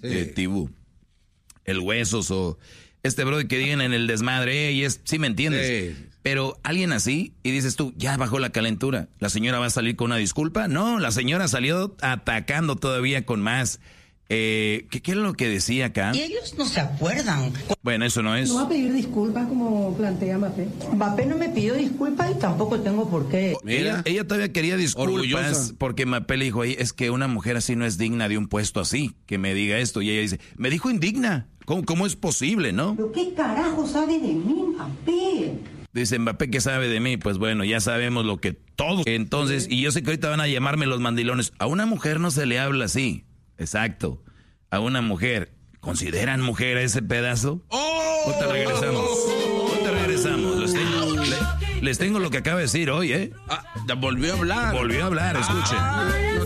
Tibú. El Huesos o este brother que digan en el desmadre, y sí me entiendes. Sí. Pero alguien así, y dices tú, ya bajó la calentura, ¿la señora va a salir con una disculpa? No, la señora salió atacando todavía con más. ¿Qué es lo que decía acá? Y ellos no se acuerdan. Bueno, eso no es. ¿No va a pedir disculpas como plantea Mbappé? Mbappé no me pidió disculpas y tampoco tengo por qué. Ella todavía quería disculpas orgullosa. Porque Mbappé le dijo, es que una mujer así no es digna de un puesto así, que me diga esto. Y ella dice, me dijo indigna. ¿Cómo es posible, no? ¿Pero qué carajo sabe de mí, Mbappé? Dice Mbappé, ¿qué sabe de mí? Pues bueno, ya sabemos lo que todos. Entonces, y yo sé que ahorita van a llamarme los mandilones. A una mujer no se le habla así. Exacto. A una mujer. ¿Consideran mujer a ese pedazo? Ahorita regresamos. Les tengo lo que acaba de decir hoy, ¿eh? Volvió a hablar. Escuchen.